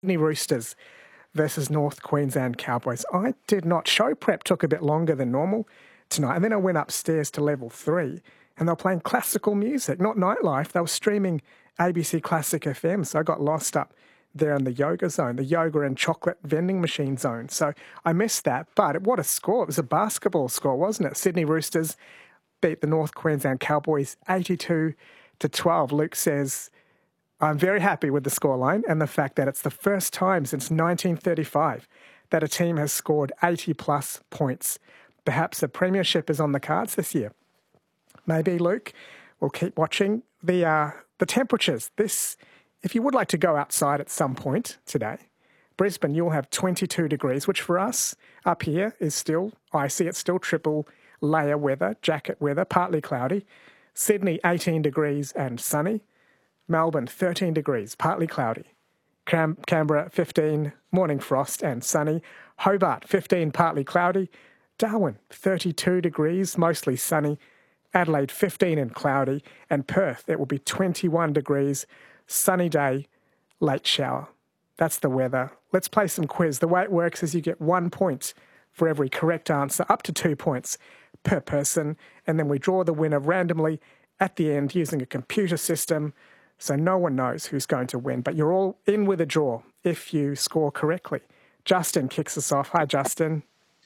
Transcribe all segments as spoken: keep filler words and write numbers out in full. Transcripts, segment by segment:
Sydney Roosters versus North Queensland Cowboys. I did not. Show prep took a bit longer than normal tonight. And then I went upstairs to level three and they were playing classical music, not nightlife. They were streaming A B C Classic F M. So I got lost up there in the yoga zone, the yoga and chocolate vending machine zone. So I missed that. But what a score. It was a basketball score, wasn't it? Sydney Roosters beat the North Queensland Cowboys eighty-two to twelve. Luke says, I'm very happy with the scoreline and the fact that it's the first time since nineteen thirty-five that a team has scored eighty plus points. Perhaps a premiership is on the cards this year. Maybe, Luke. We'll keep watching the uh, the temperatures. This, if you would like to go outside at some point today, Brisbane, you'll have twenty-two degrees, which for us up here is still icy. It's still triple layer weather, jacket weather, partly cloudy. Sydney, eighteen degrees and sunny. Melbourne, thirteen degrees, partly cloudy. Cam- Canberra, fifteen, morning frost and sunny. Hobart, fifteen, partly cloudy. Darwin, thirty-two degrees, mostly sunny. Adelaide, fifteen and cloudy. And Perth, it will be twenty-one degrees, sunny day, late shower. That's the weather. Let's play some quiz. The way it works is you get one point for every correct answer, up to two points per person. And then we draw the winner randomly at the end using a computer system. So no one knows who's going to win, but you're all in with a draw if you score correctly. Justin kicks us off. Hi, Justin.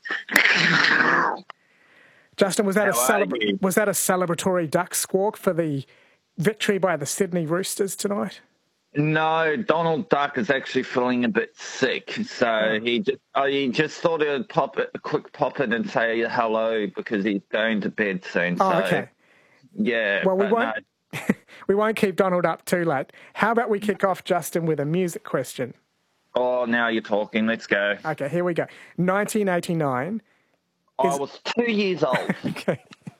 Justin, was that, a celebra- was that a celebratory duck squawk for the victory by the Sydney Roosters tonight? No, Donald Duck is actually feeling a bit sick, so oh. he just oh, he just thought he would pop it, a quick pop in and say hello because he's going to bed soon. Oh, so, okay. Yeah. Well, we won't. No. We won't keep Donald up too late. How about we kick off, Justin, with a music question? Oh, now you're talking. Let's go. Okay, here we go. nineteen eighty-nine. I is... was two years old. Okay.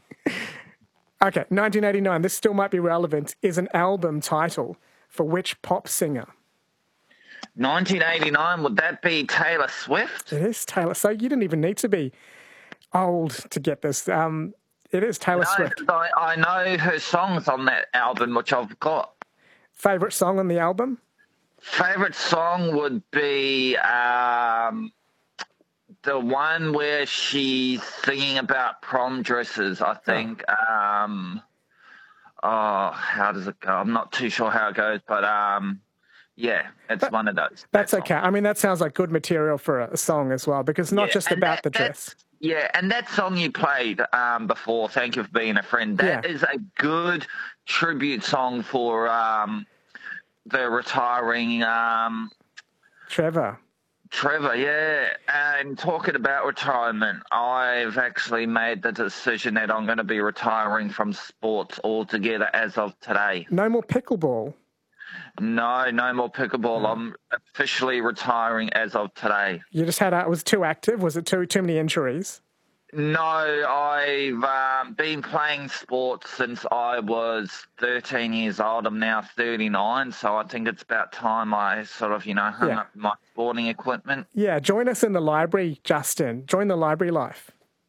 Okay, nineteen eighty-nine. This still might be relevant. Is an album title for which pop singer? nineteen eighty-nine, would that be Taylor Swift? It is Taylor. So you didn't even need to be old to get this. Um, it is Taylor no, Swift. I, I know her songs on that album, which I've got. Favourite song on the album? Favourite song would be um, the one where she's singing about prom dresses, I think. Oh. Um, oh, how does it go? I'm not too sure how it goes, but um, yeah, it's that, one of those. That's that okay. I mean, that sounds like good material for a, a song as well, because it's not yeah, just about that, the dress. Yeah, and that song you played um, before, Thank You for Being a Friend, that yeah. is a good tribute song for um, the retiring... Um, Trevor. Trevor, yeah. And talking about retirement, I've actually made the decision that I'm going to be retiring from sports altogether as of today. No more pickleball? No, no more pickleball. Oh. I'm officially retiring as of today. You just had, a, it was too active? Was it too too many injuries? No, I've um, been playing sports since I was thirteen years old. I'm now thirty-nine, so I think it's about time I sort of, you know, hung yeah. up my sporting equipment. Yeah, join us in the library, Justin. Join the library life.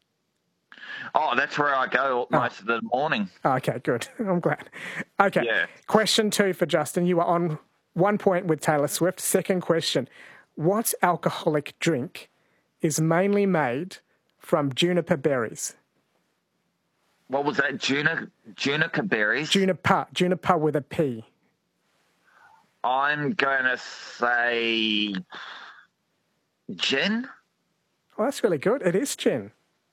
Oh, that's where I go most oh. of the morning. Okay, good. I'm glad. Okay, yeah. Question two for Justin. You are on one point with Taylor Swift. Second question. What alcoholic drink is mainly made from juniper berries? What was that? Juniper, juniper berries? Juniper. Juniper with a P. I'm going to say gin. Oh, that's really good. It is gin.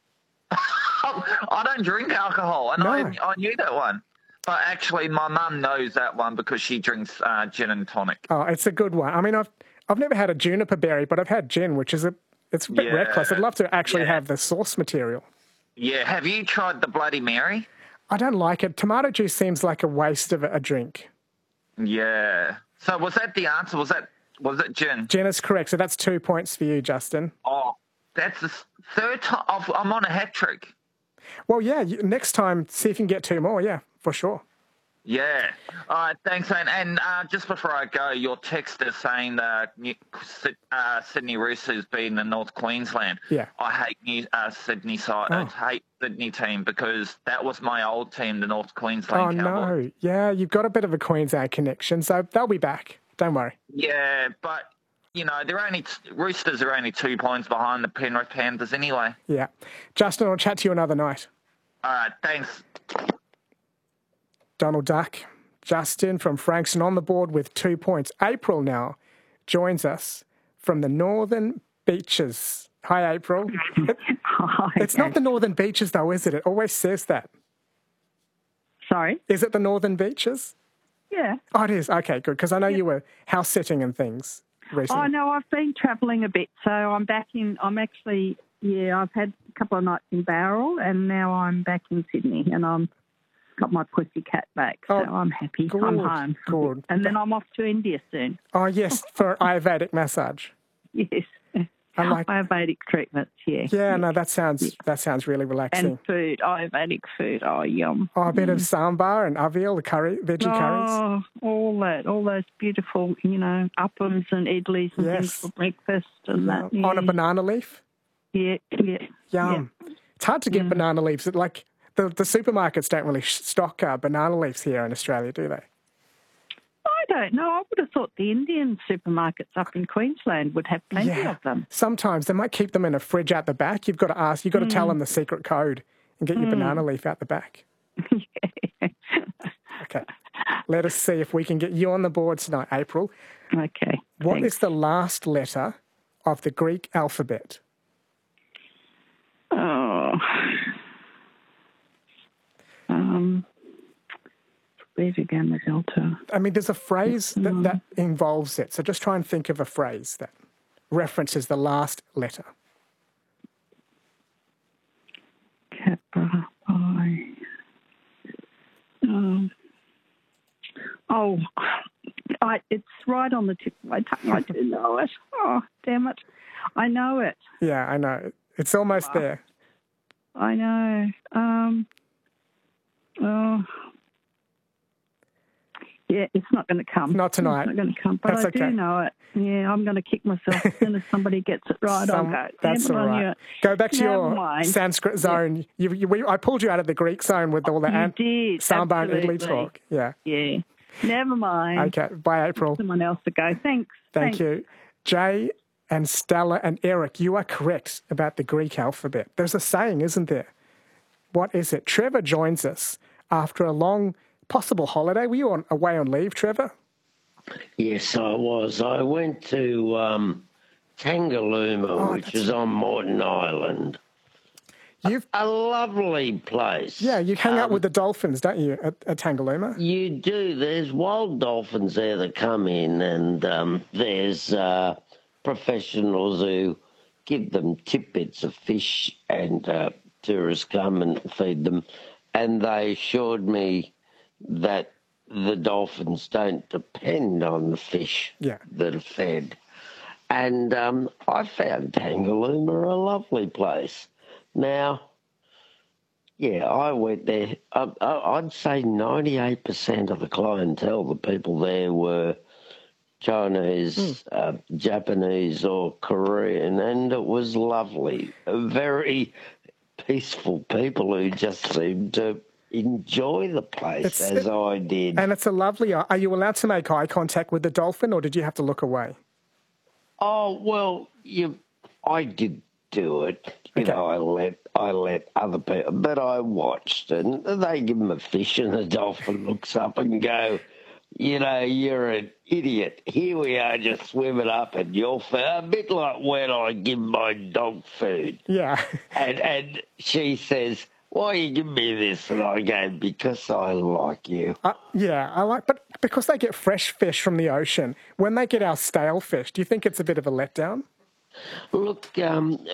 I don't drink alcohol, and no. I, I knew that one. But actually, my mum knows that one because she drinks uh, gin and tonic. Oh, it's a good one. I mean, I've I've never had a juniper berry, but I've had gin, which is a it's a bit yeah. reckless. I'd love to actually yeah. have the source material. Yeah. Have you tried the Bloody Mary? I don't like it. Tomato juice seems like a waste of a drink. Yeah. So was that the answer? Was that was it gin? Gin is correct. So that's two points for you, Justin. Oh, that's the third time. I'm on a hat trick. Well, yeah, next time, see if you can get two more, yeah, for sure. Yeah. All right, thanks, man. And uh, just before I go, your text is saying that uh, Sydney Roosters being the North Queensland. Yeah. I hate New, uh, Sydney side. Oh. I hate Sydney team because that was my old team, the North Queensland Oh, Cowboys. no. Yeah, you've got a bit of a Queensland connection, so they'll be back. Don't worry. Yeah, but you know, they're only Roosters are only two points behind the Penrith Panthers anyway. Yeah. Justin, I'll chat to you another night. All right, thanks. Donald Duck. Justin from Frankston on the board with two points. April now joins us from the Northern Beaches. Hi, April. Hi. It's not the Northern Beaches, though, is it? It always says that. Sorry? Is it the Northern Beaches? Yeah. Oh, it is. Okay, good. Because I know yeah. you were house sitting and things recently. Oh, no, I've been travelling a bit. So I'm back in, I'm actually, yeah, I've had a couple of nights in Bowral and now I'm back in Sydney and I'm got my pussy cat back. So oh, I'm happy. Good, I'm home. Good. And then I'm off to India soon. Oh, yes, for Ayurvedic massage. Yes. I like Ayurvedic treatments, yeah. Yeah, no, that sounds yeah. that sounds really relaxing. And food, Ayurvedic food, oh, yum. Oh, a bit mm. of sambar and avial, the curry, veggie oh, curries. Oh, all that, all those beautiful, you know, uppums and idlis and yes. things for breakfast and yeah. that. Yeah. On a banana leaf? Yeah, yeah. Yum. Yeah. It's hard to get mm. banana leaves. Like, the, the supermarkets don't really stock uh, banana leaves here in Australia, do they? I don't know. I would have thought the Indian supermarkets up in Queensland would have plenty yeah. of them. Sometimes they might keep them in a fridge out the back. You've got to ask, you've got to mm. tell them the secret code and get your mm. banana leaf out the back. yeah. Okay. Let us see if we can get you on the board tonight, April. Okay. What Thanks. is the last letter of the Greek alphabet? Oh. Um... Beta, gamma, delta. I mean, there's a phrase that, that involves it. So just try and think of a phrase that references the last letter. Kappa, I. Um, oh, I, it's right on the tip of my tongue. I do know it. Oh, damn it. I know it. Yeah, I know. It's almost oh, there. I know. Um, oh. Yeah, it's not going to come. Not tonight. It's not going to come, but that's I okay. do know it. Yeah, I'm going to kick myself as soon as somebody gets it right. Some, I'll go. That's all right. You. Go back to Never your mind. Sanskrit zone. Yeah. You, you, we, I pulled you out of the Greek zone with all the you an- did. sambar and idli talk. Yeah. Yeah. Never mind. Okay. Bye, April. Someone else to go. Thanks. Thank Thanks. you. Jay and Stella and Eric, you are correct about the Greek alphabet. There's a saying, isn't there? What is it? Trevor joins us after a long possible holiday. Were you on, away on leave, Trevor? Yes, I was. I went to um, Tangalooma, oh, which is on Moreton Island. You've... A, a lovely place. Yeah, you hang um, out with the dolphins, don't you, at, at Tangalooma? You do. There's wild dolphins there that come in, and um, there's uh, professionals who give them tidbits of fish, and uh, tourists come and feed them. And they assured me that the dolphins don't depend on the fish yeah. that are fed. And um, I found Tangalooma a lovely place. Now, yeah, I went there. I, I, I'd say ninety-eight percent of the clientele, the people there were Chinese, mm. uh, Japanese or Korean, and it was lovely. Very peaceful people who just seemed to enjoy the place it's, as it, I did. And it's a lovely... Are you allowed to make eye contact with the dolphin, or did you have to look away? Oh, well, you, I did do it. You okay. know, I let I let other people... But I watched, and they give them a fish, and the dolphin looks up and go, you know, you're an idiot. Here we are just swimming up and you're a bit like when I give my dog food. Yeah. and and she says, why you give me this? And I go, because I like you. Uh, yeah, I like, but because they get fresh fish from the ocean, when they get our stale fish, do you think it's a bit of a letdown? Look, um,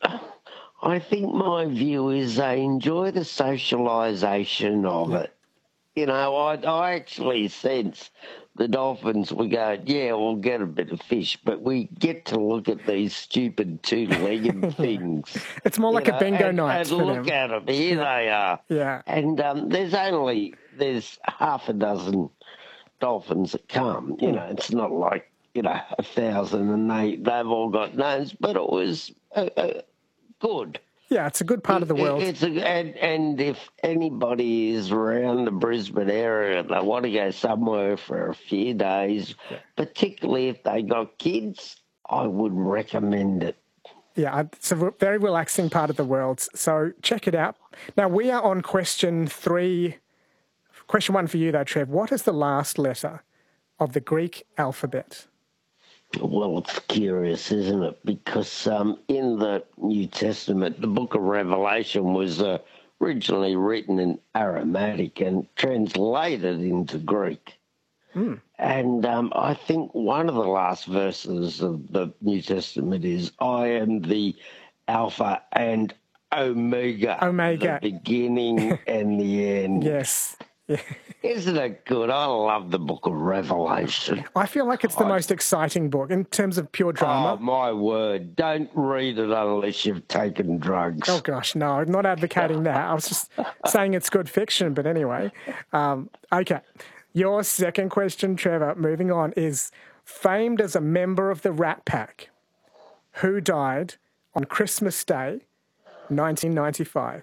I think my view is they enjoy the socialisation of it. You know, I, I actually sense the dolphins were going, yeah, we'll get a bit of fish, but we get to look at these stupid two-legged things. It's more like know, a bingo and, night and for look them. at them. Here they are. Yeah. And um, there's only, there's half a dozen dolphins that come. You know, it's not like, you know, a thousand and they, they've all got names, but it was uh, uh, good. Yeah, it's a good part of the world. It's a, and, and if anybody is around the Brisbane area and they want to go somewhere for a few days, yeah. particularly if they got kids, I would recommend it. Yeah, it's a very relaxing part of the world. So check it out. Now, we are on question three. Question one for you, though, Trev. What is the last letter of the Greek alphabet? Well, it's curious, isn't it? Because um, in the New Testament, the book of Revelation was uh, originally written in Aramaic and translated into Greek. Mm. And um, I think one of the last verses of the New Testament is, I am the Alpha and Omega. Omega. The beginning and the end. Yes. Yeah. Isn't it good? I love the book of Revelation. I feel like it's the I, most exciting book in terms of pure drama. Oh, my word. Don't read it unless you've taken drugs. Oh, gosh, no. I'm not advocating that. I was just saying it's good fiction, but anyway. Um, okay. Your second question, Trevor, moving on, is famed as a member of the Rat Pack, who died on Christmas Day, nineteen ninety-five?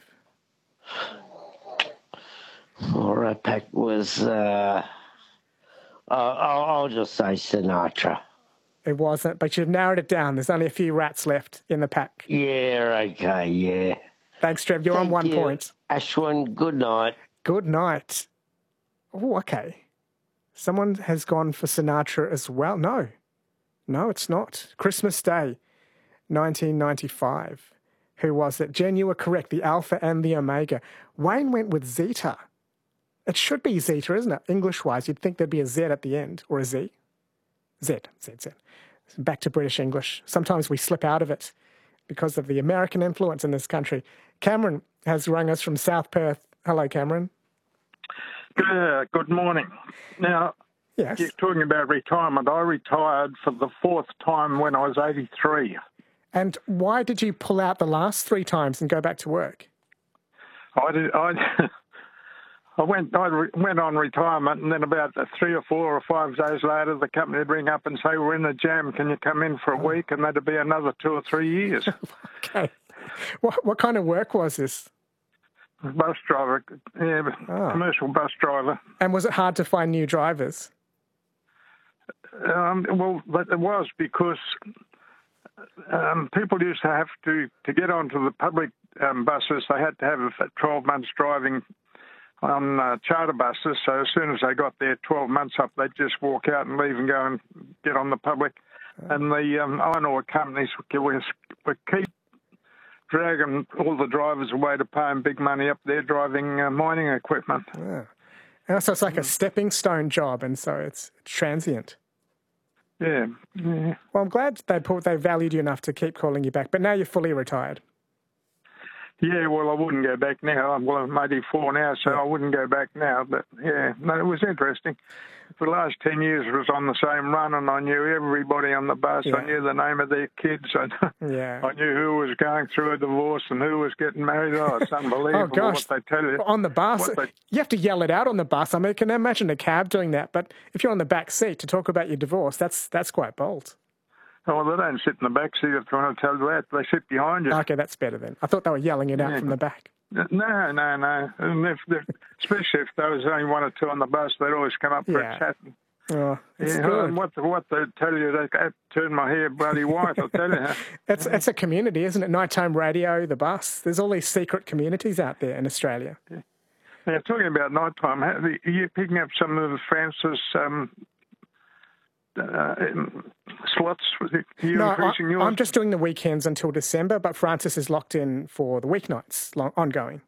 Well, Rat Pack was, uh, I'll, I'll just say Sinatra. It wasn't, but you've narrowed it down. There's only a few rats left in the pack. Yeah, okay, yeah. Thanks, Trev. You're Thank on one you, point. Ashwin, good night. Good night. Oh, okay. Someone has gone for Sinatra as well. No. No, it's not. Christmas Day, nineteen ninety-five. Who was it? Jen, you were correct. The Alpha and the Omega. Wayne went with Zeta. It should be Zeta, isn't it? English-wise, you'd think there'd be a Z at the end, or a Z. Z, Z, Z. Back to British English. Sometimes we slip out of it because of the American influence in this country. Cameron has rung us from South Perth. Hello, Cameron. Uh, good morning. Now, yes. You're talking about retirement. I retired for the fourth time when I was eighty-three. And why did you pull out the last three times and go back to work? I did. I, I went. I re, went on retirement, and then about three or four or five days later, the company would ring up and say, "We're in a jam. Can you come in for a week?" And that'd be another two or three years. Okay. What what kind of work was this? Bus driver, yeah, oh. commercial bus driver. And was it hard to find new drivers? Um, well, it was because um, people used to have to, to get onto the public um, buses, they had to have twelve months driving on uh, charter buses. So as soon as they got their twelve months up, they'd just walk out and leave and go and get on the public. Oh. And the um, iron ore companies would, would keep dragging all the drivers away to pay them big money up there driving uh, mining equipment. Yeah. And so it's like a stepping stone job, and so it's transient. Yeah, yeah. Well, I'm glad they put, they valued you enough to keep calling you back, but now you're fully retired. Yeah, well, I wouldn't go back now. I'm, well, I'm eighty-four now, so yeah. I wouldn't go back now. But, yeah, no, it was interesting. For the last ten years, it was on the same run, and I knew everybody on the bus. Yeah. I knew the name of their kids. I, yeah. I knew who was going through a divorce and who was getting married. Oh, it's unbelievable oh, gosh. what they tell you. On the bus, they... you have to yell it out on the bus. I mean, I can imagine a cab doing that, but if you're on the back seat to talk about your divorce, that's that's quite bold. Oh, well, they don't sit in the back seat if they want to tell you that. They sit behind you. Okay, that's better then. I thought they were yelling it out yeah. from the back. No, no, no. And if especially if there was only one or two on the bus, they'd always come up for yeah. a chat. Oh, it's yeah, good. And what, what they tell you, they turn my hair bloody white, I'll tell you. it's, it's a community, isn't it? Nighttime radio, the bus. There's all these secret communities out there in Australia. Yeah. Now, talking about nighttime, are you picking up some of Francis' um, uh, slots? Are you no, increasing I, yours? I'm just doing the weekends until December, but Francis is locked in for the weeknights, long, ongoing.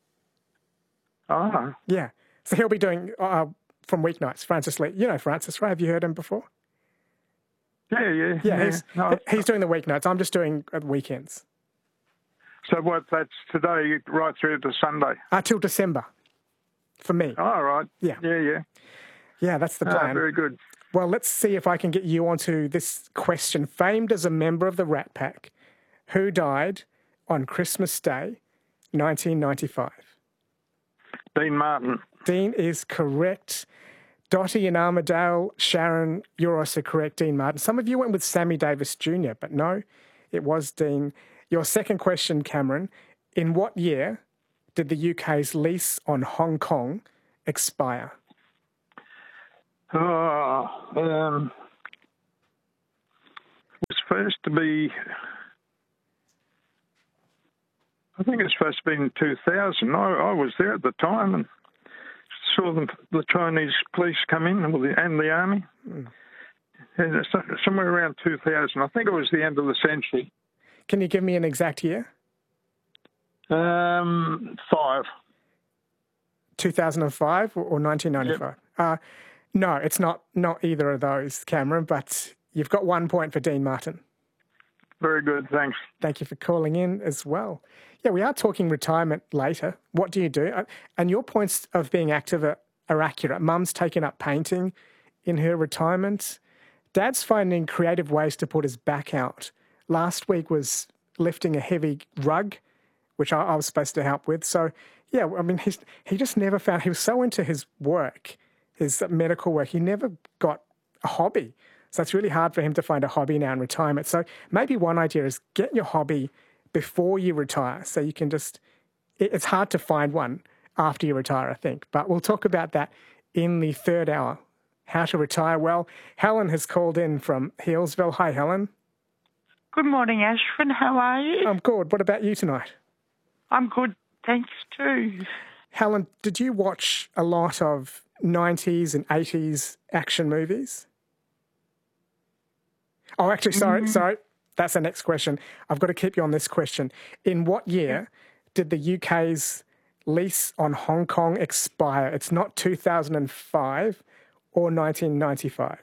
Oh. Yeah. So he'll be doing... Uh, from weeknights, Francis Lee. You know Francis, right? Have you heard him before? Yeah, yeah. Yeah, yeah. He's, no, he's doing the weeknights. I'm just doing uh, weekends. So what, that's today right through to Sunday? Uh, till December, for me. Oh, right. Yeah. Yeah, yeah. Yeah, that's the plan. Oh, very good. Well, let's see if I can get you onto this question. Famed as a member of the Rat Pack, who died on Christmas Day, nineteen ninety-five? Dean Martin. Dean is correct. Dottie in Armidale, Sharon, you're also correct, Dean Martin. Some of you went with Sammy Davis Junior, but no, it was Dean. Your second question, Cameron. In what year did the U K's lease on Hong Kong expire? Oh, um, was first to be, I think it's supposed to be in two thousand. I, I was there at the time and saw the, the Chinese police come in and the, and the army. Mm. Yeah, somewhere around two thousand. I think it was the end of the century. Can you give me an exact year? Um, five. two thousand five or nineteen ninety-five? Yep. Uh, no, it's not, not either of those, Cameron, but you've got one point for Dean Martin. Very good, thanks. Thank you for calling in as well. Yeah, we are talking retirement later. What do you do? And your points of being active are, are accurate. Mum's taken up painting in her retirement. Dad's finding creative ways to put his back out. Last week was lifting a heavy rug, which I, I was supposed to help with. So, yeah, I mean, he's, he just never found, he was so into his work, his medical work, he never got a hobby. So it's really hard for him to find a hobby now in retirement. So maybe one idea is get your hobby before you retire. So you can just, it, it's hard to find one after you retire, I think. But we'll talk about that in the third hour. How to retire well. Helen has called in from Healesville. Hi, Helen. Good morning, Ashwin. How are you? I'm good. What about you tonight? I'm good, thanks too. Helen, did you watch a lot of nineties and eighties action movies? Oh, actually, sorry, mm-hmm. sorry. That's the next question. I've got to keep you on this question. In what year did the U K's lease on Hong Kong expire? It's not two thousand five or nineteen ninety-five.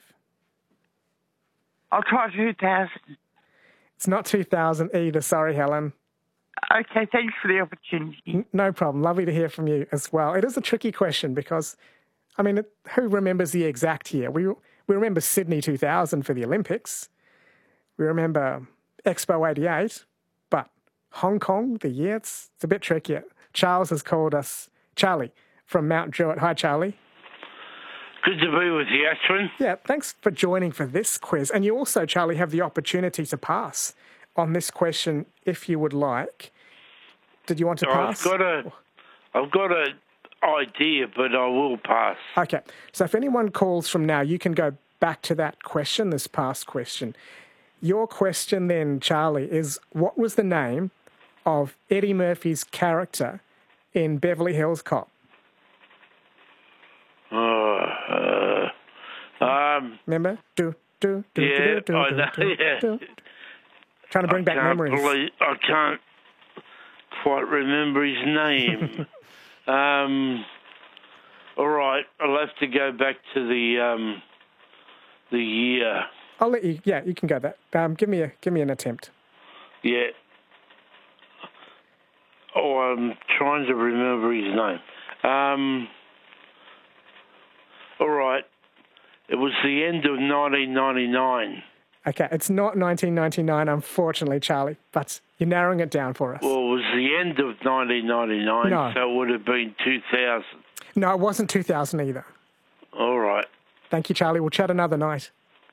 I'll try two thousand. It's not two thousand either. Sorry, Helen. Okay, thanks for the opportunity. No problem. Lovely to hear from you as well. It is a tricky question because, I mean, who remembers the exact year? We we remember Sydney two thousand for the Olympics. We remember Expo eighty-eight, but Hong Kong, the year, it's, it's a bit trickier. Charles has called us, Charlie, from Mount Druitt. Hi, Charlie. Good to be with you, Ashwin. Yeah, thanks for joining for this quiz. And you also, Charlie, have the opportunity to pass on this question if you would like. Did you want to pass? I've got a, I've got an idea, but I will pass. Okay. So if anyone calls from now, you can go back to that question, this past question. Your question then, Charlie, is what was the name of Eddie Murphy's character in Beverly Hills Cop? Uh, uh, um, Remember? Do, do, do, yeah, do, do, I do, know, do, yeah. do. Trying to bring I back memories. Believe, I can't quite remember his name. um, all right, I'll have to go back to the um, the year. I'll let you. Yeah, you can go that. Um, give me a give me an attempt. Yeah. Oh, I'm trying to remember his name. Um, all right. It was the end of nineteen ninety-nine. Okay, it's not nineteen ninety-nine, unfortunately, Charlie, but you're narrowing it down for us. Well, it was the end of nineteen ninety-nine, no. So it would have been two thousand. No, it wasn't two thousand either. All right. Thank you, Charlie. We'll chat another night.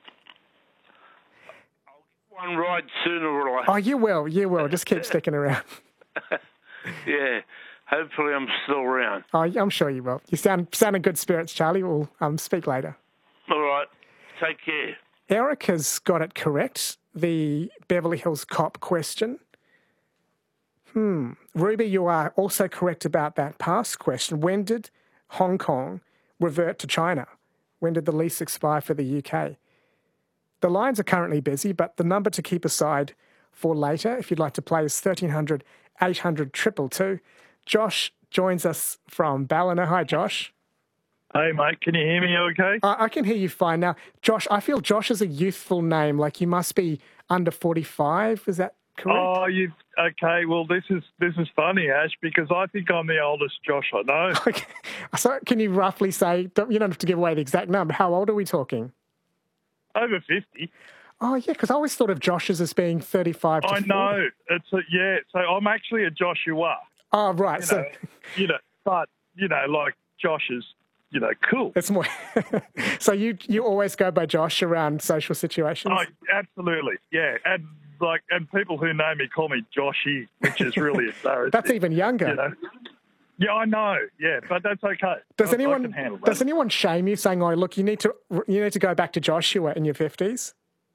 I'll get one right sooner or later. Oh, you will, you will. Just keep sticking around. Yeah. Hopefully I'm still around. Oh, I'm sure you will. You sound, sound in good spirits, Charlie. We'll um, speak later. All right. Take care. Eric has got it correct, the Beverly Hills Cop question. Hmm. Ruby, you are also correct about that past question. When did Hong Kong revert to China? When did the lease expire for the U K? The lines are currently busy, but the number to keep aside for later, if you'd like to play, is thirteen hundred, eight hundred, two two two. Josh joins us from Ballina. Hi, Josh. Hey, mate, can you hear me okay? I, I can hear you fine now. Josh, I feel Josh is a youthful name. Like you must be under forty-five. Is that correct? Oh, you okay? Well, this is this is funny, Ash, because I think I'm the oldest Josh I know. Okay. So can you roughly say, don't, you don't have to give away the exact number, how old are we talking? Over fifty. Oh, yeah, because I always thought of Josh's as being thirty-five to I forty. know. It's a, yeah, so I'm actually a Joshua. Oh, right. You so know, you know, but, you know, like Josh is, you know, cool. It's more. So you you always go by Josh around social situations? Oh, absolutely, yeah. And like, and people who know me call me Joshy, which is really embarrassing. That's even younger. You know? Yeah, I know. Yeah, but that's okay. Does I, anyone I can handle that. does anyone shame you saying, "Oh, look, you need to you need to go back to Joshua in your fifties"?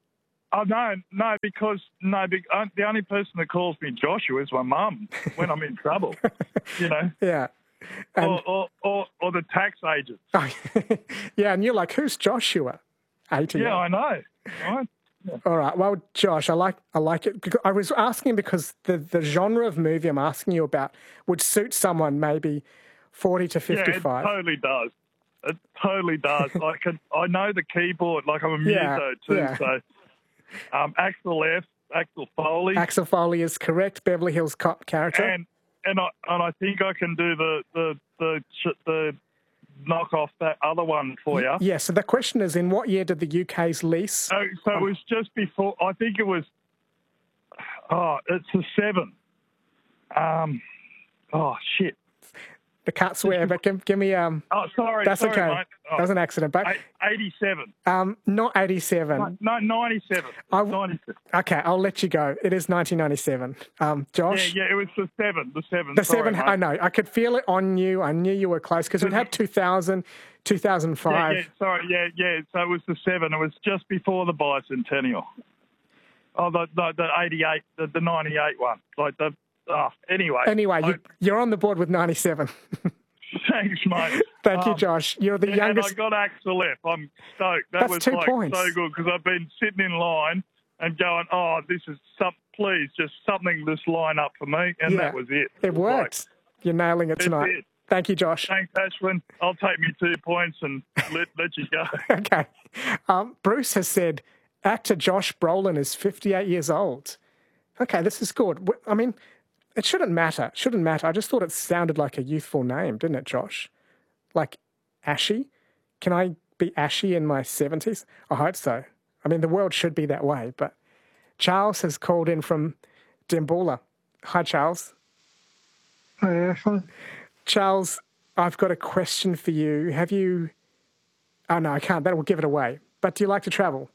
Oh, no, no, because no, be, uh, the only person that calls me Joshua is my mum when I'm in trouble, you know. Yeah. And, or, or, or, or the tax agent. Oh, yeah, and you're like, who's Joshua? eighty. Yeah, I know. Right? Yeah. All right. Well, Josh, I like I like it. I was asking because the, the genre of movie I'm asking you about would suit someone maybe forty to fifty-five. Yeah, it totally does. It totally does. I can. I know the keyboard. Like I'm a muso Yeah, too. yeah. So, um, Axel F, Axel Foley, Axel Foley is correct. Beverly Hills Cop character. and and I and I think I can do the the the the knock off that other one for you. Yeah. So the question is, in what year did the U K's lease? So, so it was just before. I think it was. Oh, it's the seven. Um. Oh shit. The can't swear, but give, give me um. Oh, sorry. That's sorry, okay. Mate. Oh, That was an accident, but eighty-seven. um, not eighty-seven. No, ninety-seven. I- ninety-seven. Okay, I'll let you go. It is nineteen ninety-seven. Um, Yeah, Josh. yeah, it was the seven. The seven. The sorry, seven, mate. I know. I could feel it on you. I knew you were close because we'd had two thousand, two thousand Yeah, five. yeah, sorry, yeah, yeah. So it was the seven. It was just before the bicentennial. Oh, the the, the eighty-eight, the, the ninety-eight one. Like the. Oh, anyway. Anyway, I- you, you're on the board with ninety-seven. thanks, mate. Thank you, Um, Josh. You're the And youngest. I got Axel F. I'm stoked. That That's was two like points. so good because I've been sitting in line and going, "Oh, this is some. Please, just something this line up for me," and Yeah, that was it. It worked. You're nailing it That's tonight. it. Thank you, Josh. Thanks, Ashwin. I'll take me two points and let let you go. Okay. Um, Bruce has said actor Josh Brolin is fifty-eight years old. Okay, this is good. W- I mean, it shouldn't matter. It shouldn't matter. I just thought it sounded like a youthful name, didn't it, Josh? Like Ashy? Can I be Ashy in my seventies? I hope so. I mean, the world should be that way. But Charles has called in from Dimboola. Hi, Charles. Hi, Ashwin. Charles, I've got a question for you. Have you... Oh, no, I can't. That will give it away. But do you like to travel?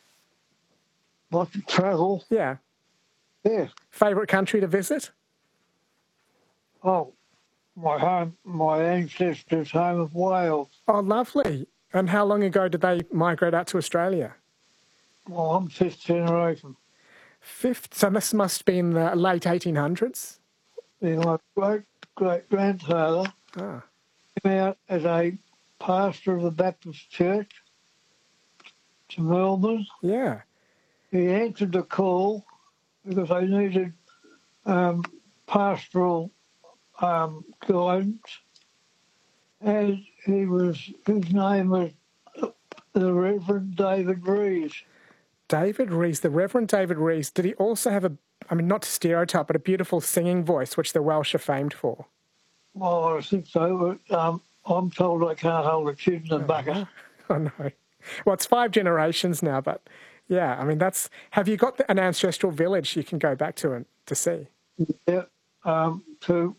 Like to travel? Yeah. Yeah. Favourite country to visit? Oh, my home, my ancestors' home of Wales. Oh, lovely. And how long ago did they migrate out to Australia? Well, I'm fifth generation. Fifth? So this must be in the late eighteen hundreds? Yeah, my great great grandfather Ah. came out as a pastor of the Baptist Church to Melbourne. Yeah. He answered the call because they needed um, pastoral um, guidance, and he was his name was the Reverend David Rees. David Rees, the Reverend David Rees, did he also have a, I mean, not to stereotype, but a beautiful singing voice, which the Welsh are famed for? Well, I think so. But, um, I'm told I can't hold a tune in the bucket. Oh, no. Well, it's five generations now, but yeah, I mean, that's, have you got an ancestral village you can go back to and to see? Yeah. Um, to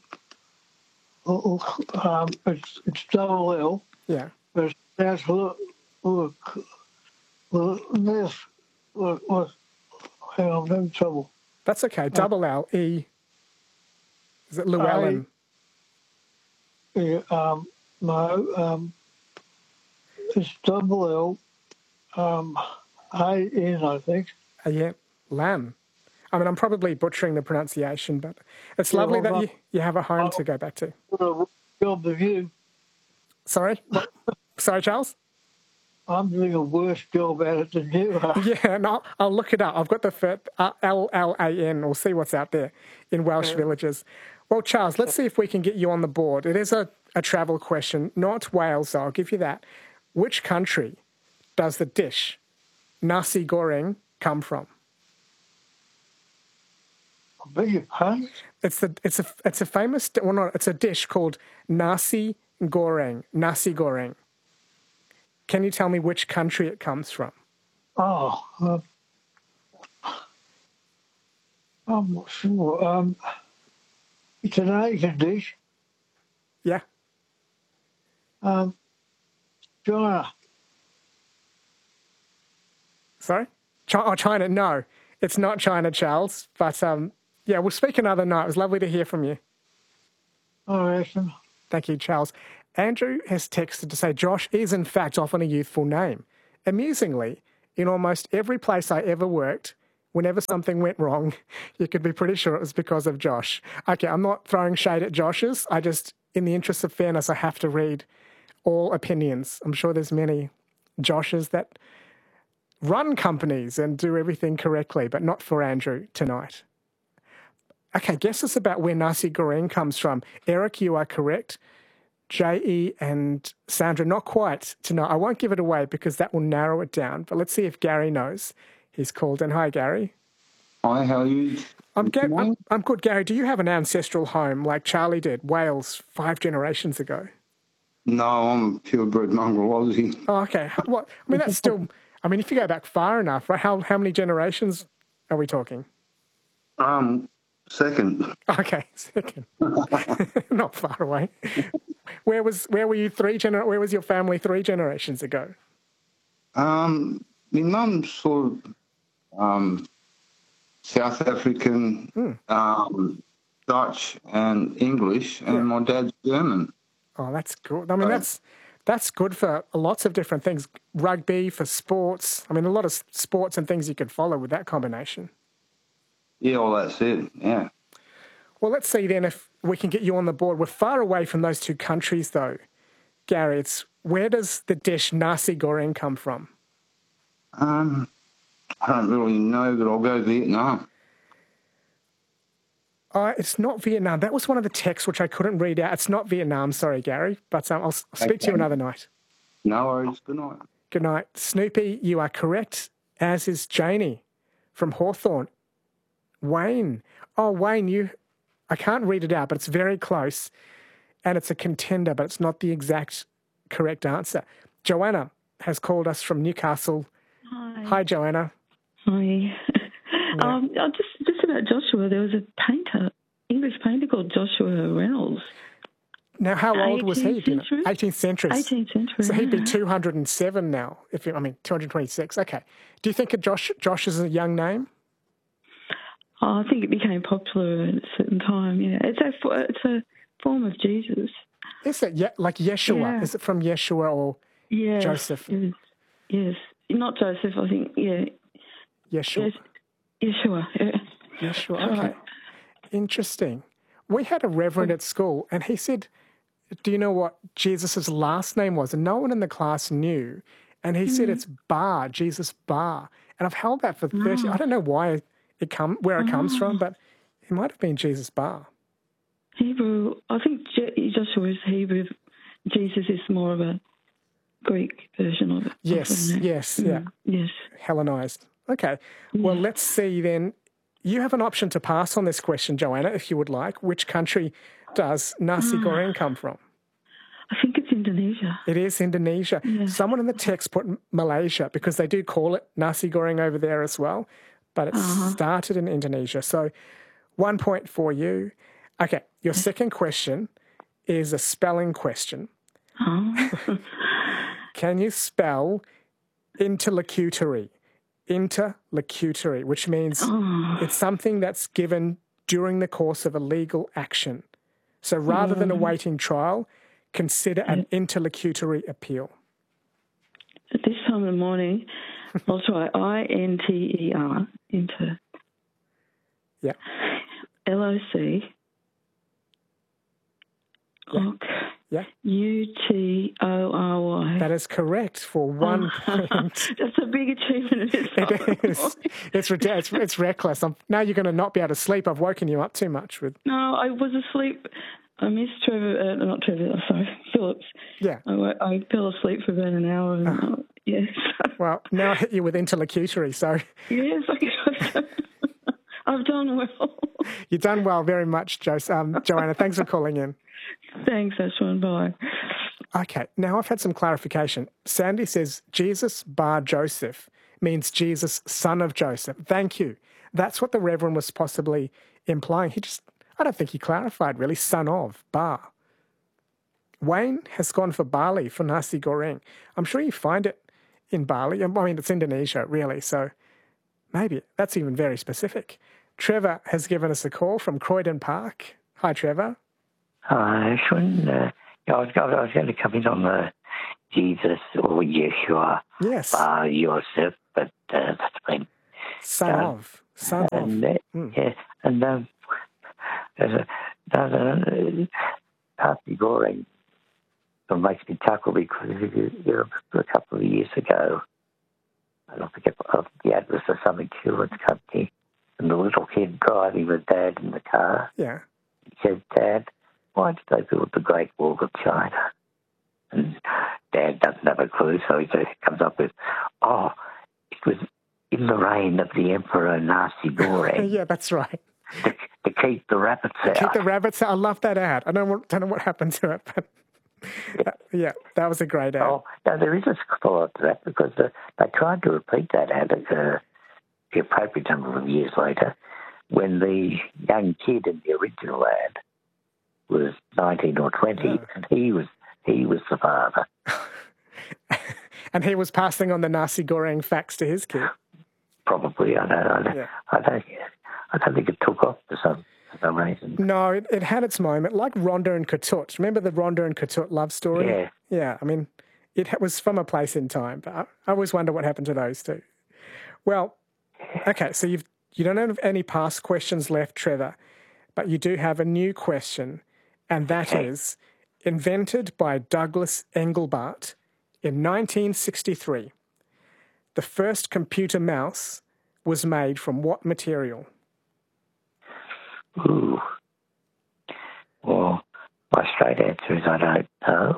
um, it's it's double L. Yeah. But that's look look look this look look. Hang on, I'm having trouble. That's okay. Double L, E. Is it Llewellyn? Yeah, um, no, um, it's double L, um, A N, I think. Uh, yeah, Lamb. I mean, I'm probably butchering the pronunciation, but it's Yeah, lovely well, that no. you, you have a home to go back to. Well, job of you. Sorry? Sorry, Charles? I'm doing a worse job at it than you are. Yeah, no, I'll look it up. I've got the fir- uh, L L A N. We'll see what's out there in Welsh Yeah. villages. Well, Charles, let's see if we can get you on the board. It is a, a travel question, not Wales, so I'll give you that. Which country does the dish nasi goreng come from? I beg your pardon? It's the it's a it's a famous well not it's a dish called nasi goreng. Nasi goreng. Can you tell me which country it comes from? Oh, uh, I'm not sure. Um, it's an Asian dish. Yeah. Um, China. Sorry? Chi- oh, China. No, it's not China, Charles. But um, yeah, we'll speak another night. It was lovely to hear from you. I reckon. Thank you, Charles. Andrew has texted to say Josh is in fact often a youthful name. Amusingly, in almost every place I ever worked, whenever something went wrong, you could be pretty sure it was because of Josh. Okay, I'm not throwing shade at Josh's. I just, in the interest of fairness, I have to read all opinions. I'm sure there's many Joshes that run companies and do everything correctly, but not for Andrew tonight. Okay, guess us about where nasi goreng comes from. Eric, you are correct. J E and Sandra, not quite tonight. I won't give it away because that will narrow it down, but let's see if Gary knows. He's called in. Hi, Gary. Hi, how are you? I'm, Ga- I'm, I'm good, Gary. Do you have an ancestral home like Charlie did, Wales, five generations ago? No, I'm purebred mongrel Aussie. Oh, okay. What? I mean, that's still... I mean, if you go back far enough, right, how how many generations are we talking? Um, second. Okay, second. Not far away. Where was where were you three gener? Where was your family three generations ago? Um, my mum's sort of um, South African, mm. um, Dutch, and English, and yeah. my dad's German. Oh, that's good. I mean, that's. That's good for lots of different things. Rugby, for sports. I mean, a lot of sports and things you could follow with that combination. Yeah, well, that's it, yeah. Well, let's see then if we can get you on the board. We're far away from those two countries, though. Gary, it's, where does the dish nasi goreng come from? Um, I don't really know, but I'll go Vietnam. Uh, it's not Vietnam. That was one of the texts which I couldn't read out. It's not Vietnam, sorry, Gary, but um, I'll, I'll speak okay. to you another night. No worries. Good night. Good night. Snoopy, you are correct, as is Janie from Hawthorne. Wayne. Oh, Wayne, you... I can't read it out, but it's very close, and it's a contender, but it's not the exact correct answer. Joanna has called us from Newcastle. Hi. Hi, Joanna. Hi. Yeah. Um, just just about Joshua, there was a painter, English painter called Joshua Reynolds. Now, how old was he? Century? eighteenth century. eighteenth century. So he'd yeah. be two hundred seven now. If I mean, two hundred twenty-six. Okay. Do you think a Josh Josh is a young name? Oh, I think it became popular at a certain time. Yeah, it's a it's a form of Jesus. Is it yeah, like Yeshua? Yeah. Is it from Yeshua or yes, Joseph? Yes, yes, not Joseph. I think yeah. Yeshua. Yes. Yeshua, yeah. Yeshua, okay. Right. Interesting. We had a reverend at school, and he said, do you know what Jesus' last name was? And no one in the class knew. And he mm-hmm. said it's Bar, Jesus Bar. And I've held that for thirty. Oh. I don't know why it come where it oh. comes from, but it might have been Jesus Bar. Hebrew, I think Joshua is Hebrew. Jesus is more of a Greek version of it. Yes, yes, mm-hmm. yeah. Yes. Hellenized. Okay. Well, yeah. let's see then. You have an option to pass on this question, Joanna, if you would like. Which country does nasi goreng come from? I think it's Indonesia. It is Indonesia. Yeah. Someone in the text put Malaysia because they do call it nasi goreng over there as well, but it uh-huh. started in Indonesia. So one point for you. Okay, your second question is a spelling question. Oh. Can you spell interlocutory? Interlocutory, which means oh. it's something that's given during the course of a legal action. So rather mm. than awaiting trial, consider yeah. an interlocutory appeal. At this time of the morning, I'll try I N T E R, inter. Yeah. L O C. Yeah. Look. Yeah. U T O R Y. That is correct for one oh. point. That's a big achievement. It is. It's, it's, it's reckless. I'm, now you're going to not be able to sleep. I've woken you up too much with... No, I was asleep. I missed Trevor, uh, not Trevor, sorry, Phillips. Yeah. I, I fell asleep for about an hour. And, uh, yes. Well, now I hit you with interlocutory, so... Yes, I guess. I've done well. You've done well very much, jo- um, Joanna. Thanks for calling in. Thanks, Ashwin. Bye. Okay, now I've had some clarification. Sandy says Jesus bar Joseph means Jesus, son of Joseph. Thank you. That's what the Reverend was possibly implying. He just, I don't think he clarified really, son of, bar. Wayne has gone for Bali for nasi goreng. I'm sure you find it in Bali. I mean, it's Indonesia, really, so maybe that's even very specific. Trevor has given us a call from Croydon Park. Hi, Trevor. Hi, Ashwin. Uh, yeah, I was, I was going to come in on the Jesus or Yeshua, yes, Bar Yosef, but uh, that's been Son done. of. Son and, of. Uh, Mm. Yeah, and um, there's a, there's a Nasi Goreng that makes me chuckle because you know, a couple of years ago, I don't forget the ad was for some insurance company, and the little kid driving with Dad in the car. Yeah. He said, "Dad, why did they build the Great Wall of China?" And Dad doesn't have a clue, so he comes up with, "Oh, it was in the reign of the Emperor Nasi Goreng Yeah, that's right. to, to keep the rabbits out." Keep the rabbits out. I love that ad. I don't, want, don't know what happened to it, but yeah, yeah that was a great ad. Oh, no, there is a follow-up to that because the, they tried to repeat that ad uh, the appropriate number of years later when the young kid in the original ad was nineteen or twenty, Yeah. and he was he was the father. And he was passing on the Nasi Goreng facts to his kid. Probably, I don't, I don't, Yeah. I don't, I don't think it took off for some for some reason. No, it, it had its moment, like Rhonda and Katut. Remember the Rhonda and Katut love story? Yeah. Yeah, I mean, it ha- was from a place in time, but I, I always wonder what happened to those two. Well, okay, so you've, you don't have any past questions left, Trevor, but you do have a new question, and that is, invented by Douglas Engelbart in nineteen sixty-three, the first computer mouse was made from what material? Ooh. Well, my straight answer is I don't know.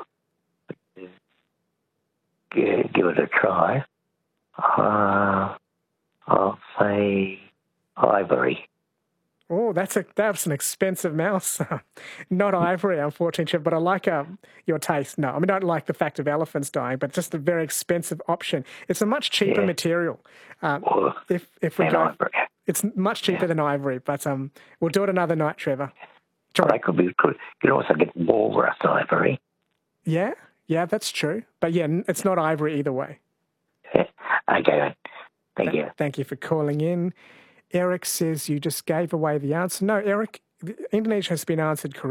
Give, give it a try. Uh, I'll say ivory. Oh, that's a that's an expensive mouse. Not ivory, unfortunately, but I like um, your taste. No, I mean, I don't like the fact of elephants dying, but just a very expensive option. It's a much cheaper Yeah. material. Um, Well, if if we and go, ivory. it's much cheaper Yeah. than ivory, but um, we'll do it another night, Trevor. Well, that could be good. You can also get walrus ivory. Yeah, yeah, that's true. But yeah, n- it's not ivory either way. Okay, thank Th- you. Thank you for calling in. Eric says you just gave away the answer. No, Eric, Indonesia has been answered correctly.